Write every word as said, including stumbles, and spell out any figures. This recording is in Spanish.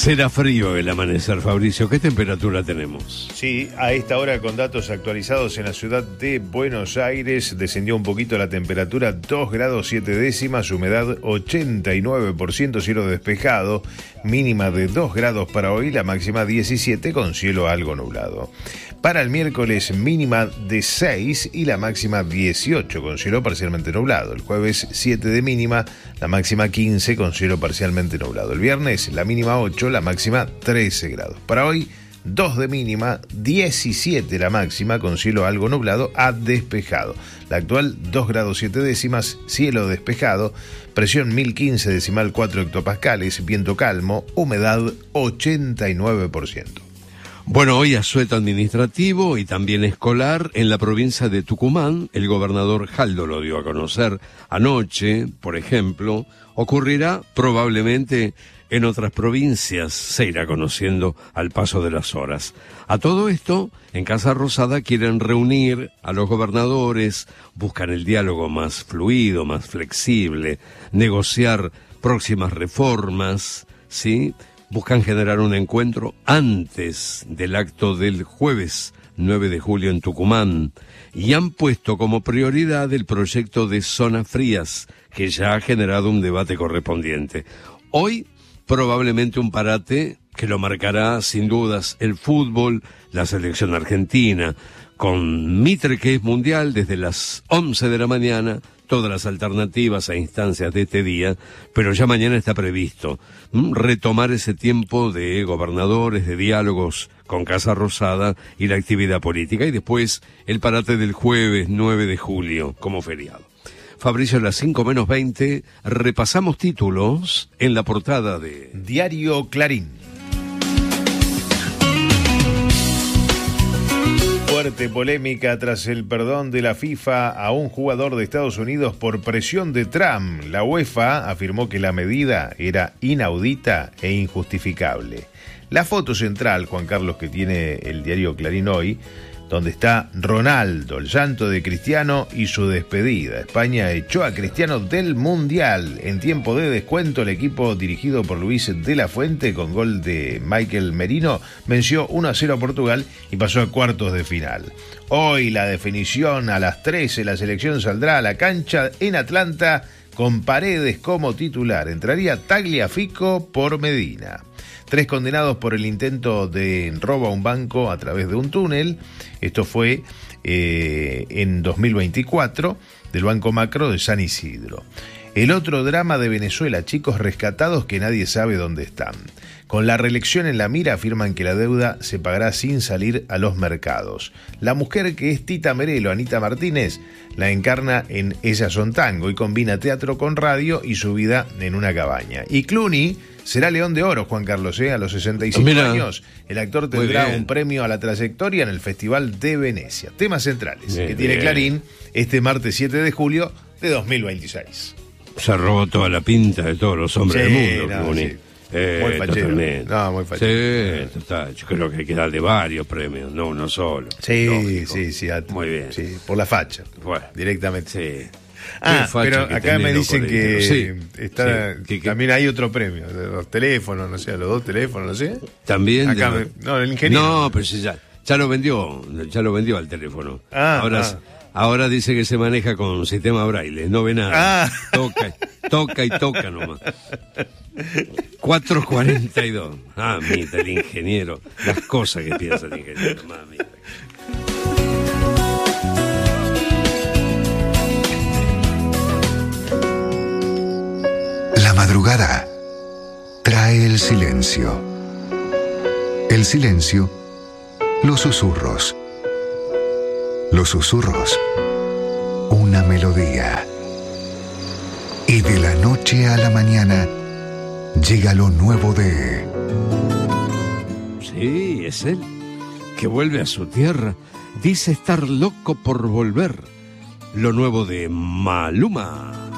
Será frío el amanecer, Fabricio. ¿Qué temperatura tenemos? Sí, a esta hora con datos actualizados en la ciudad de Buenos Aires descendió un poquito la temperatura, dos grados siete décimas, humedad ochenta y nueve por ciento, cielo despejado, mínima de dos grados para hoy, la máxima diecisiete con cielo algo nublado. Para el miércoles mínima de seis y la máxima dieciocho con cielo parcialmente nublado. El jueves siete de mínima, la máxima quince con cielo parcialmente nublado. El viernes la mínima ocho, la máxima trece grados. Para hoy dos de mínima, diecisiete la máxima con cielo algo nublado a despejado. La actual dos grados siete décimas, cielo despejado, presión mil quince decimal cuatro hectopascales, viento calmo, humedad ochenta y nueve por ciento. Bueno, hoy asueto administrativo y también escolar en la provincia de Tucumán. El gobernador Jaldo lo dio a conocer anoche, por ejemplo. Ocurrirá probablemente en otras provincias, se irá conociendo al paso de las horas. A todo esto, en Casa Rosada quieren reunir a los gobernadores, buscan el diálogo más fluido, más flexible, negociar próximas reformas, ¿sí? Buscan generar un encuentro antes del acto del jueves nueve de julio en Tucumán y han puesto como prioridad el proyecto de zonas frías, que ya ha generado un debate correspondiente. Hoy, probablemente un parate que lo marcará sin dudas el fútbol, la selección argentina, con Mitre, que es mundial desde las once de la mañana, todas las alternativas a instancias de este día, pero ya mañana está previsto ¿m? retomar ese tiempo de gobernadores, de diálogos con Casa Rosada y la actividad política, y después el parate del jueves nueve de julio como feriado. Fabricio, a las cinco menos veinte, repasamos títulos en la portada de Diario Clarín. Fuerte polémica tras el perdón de la FIFA a un jugador de Estados Unidos por presión de Trump. La UEFA afirmó que la medida era inaudita e injustificable. La foto central, Juan Carlos, que tiene el diario Clarín hoy, donde está Ronaldo, el llanto de Cristiano y su despedida. España echó a Cristiano del Mundial. En tiempo de descuento, el equipo dirigido por Luis de la Fuente, con gol de Michael Merino, venció uno a cero a Portugal y pasó a cuartos de final. Hoy la definición a las trece, la selección saldrá a la cancha en Atlanta con Paredes como titular. Entraría Tagliafico por Medina. Tres condenados por el intento de robo a un banco a través de un túnel. Esto fue eh, en dos mil veinticuatro, del Banco Macro de San Isidro. El otro drama de Venezuela, chicos rescatados que nadie sabe dónde están. Con la reelección en la mira, afirman que la deuda se pagará sin salir a los mercados. La mujer, que es Tita Merelo, Anita Martínez, la encarna en Ellas son tango y combina teatro con radio y su vida en una cabaña. Y Clooney será León de Oro, Juan Carlos, ¿eh? A los sesenta y cinco Mira, años. El actor tendrá un premio a la trayectoria en el Festival de Venecia. Temas centrales bien, que tiene bien. Clarín este martes siete de julio de dos mil veintiséis. Se robó toda la pinta de todos los hombres sí, del mundo, no, sí. eh, muy fachero. Totalmente. No, muy fachero. Sí, total. Yo creo que hay que darle varios premios, no uno solo. Sí, lógico. sí, sí. A, muy bien. Sí, por la facha. Bueno, directamente. Sí. Ah, pero acá me dicen que sí, está, sí, que, que, también hay otro premio, de los teléfonos, no sé, los dos teléfonos, no sé. También. Acá de... me, no, el ingeniero. No, pero ya, ya lo vendió, ya lo vendió al teléfono. Ah, ahora, ah. ahora dice que se maneja con sistema braille, no ve nada. Ah. Toca, toca y toca nomás. cuatro cuarenta y dos. Ah, mira, el ingeniero, las cosas que piensa el ingeniero, mami. La madrugada trae el silencio. El silencio, los susurros. Los susurros, una melodía. Y de la noche a la mañana llega lo nuevo de... Sí, es él, que vuelve a su tierra. Dice estar loco por volver. Lo nuevo de Maluma.